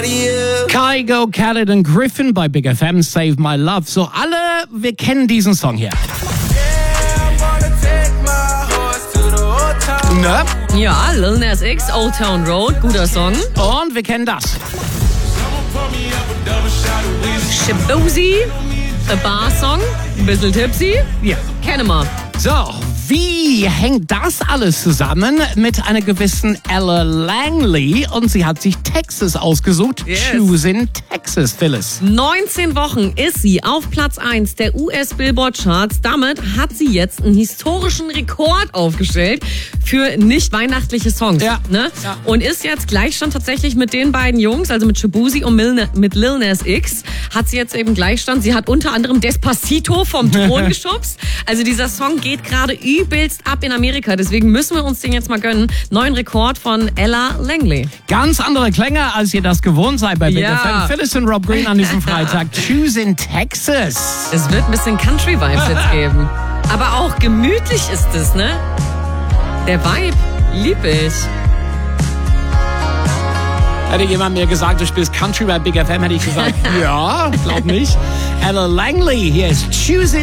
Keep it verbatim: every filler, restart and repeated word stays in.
Kygo, Khaled und Griffin bei Big F M, Save My Love. So, alle, wir kennen diesen Song hier. Ne? Ja, Lil Nas X, Old Town Road, guter Song. Und wir kennen das. Shaboozey, A Bar Song, ein bisschen tipsy. Ja. Kennen wir. So, wie hängt das alles zusammen mit einer gewissen Ella Langley? Und sie hat sich Texas ausgesucht. Yes. Choosing Texas, Phyllis. neunzehn Wochen ist sie auf Platz eins der U S-Billboard-Charts. Damit hat sie jetzt einen historischen Rekord aufgestellt für nicht weihnachtliche Songs. Ja. Ne? Ja. Und ist jetzt Gleichstand tatsächlich mit den beiden Jungs, also mit Shaboozey und mit Lil Nas X, hat sie jetzt eben Gleichstand. Sie hat unter anderem Despacito vom Thron geschubst. Also dieser Song geht gerade übelst ab in Amerika. Deswegen müssen wir uns den jetzt mal gönnen. Neuen Rekord von Ella Langley. Ganz andere Klänge, als ihr das gewohnt seid bei Big Ja. F M. Phyllis und Rob Green an diesem Freitag. Choosing Texas. Es wird ein bisschen Country-Vibes jetzt geben. Aber auch gemütlich ist es, ne? Der Vibe lieb ich. Hätte jemand mir gesagt, du spielst Country bei Big F M, hätte ich gesagt, ja, glaub nicht. Ella Langley, hier ist Choosing